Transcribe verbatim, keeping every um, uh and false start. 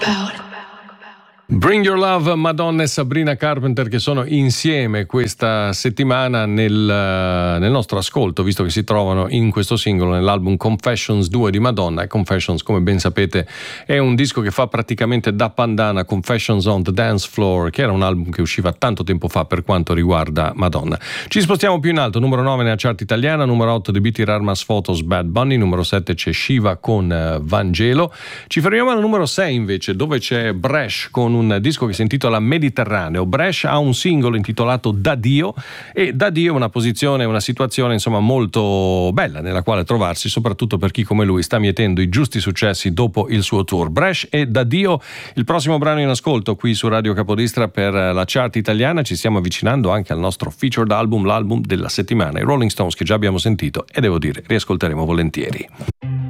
Bring Your Love, Madonna e Sabrina Carpenter, che sono insieme questa settimana nel, nel nostro ascolto, visto che si trovano in questo singolo nell'album Confessions due di Madonna. E Confessions, come ben sapete, è un disco che fa praticamente da pandana Confessions on the Dance Floor, che era un album che usciva tanto tempo fa per quanto riguarda Madonna. Ci spostiamo più in alto, numero nove nella chart italiana, numero otto The Beat Armas Photos Bad Bunny, numero sette c'è Shiva con uh, Vangelo. Ci fermiamo al numero sei invece, dove c'è Bresh con un disco che si intitola Mediterraneo. Bresh ha un singolo intitolato Da Dio, e Da Dio è una posizione, una situazione insomma molto bella nella quale trovarsi, soprattutto per chi come lui sta mietendo i giusti successi dopo il suo tour. Bresh e Da Dio, il prossimo brano in ascolto qui su Radio Capodestra per la chart italiana. Ci stiamo avvicinando anche al nostro featured album, l'album della settimana, i Rolling Stones, che già abbiamo sentito e devo dire riascolteremo volentieri.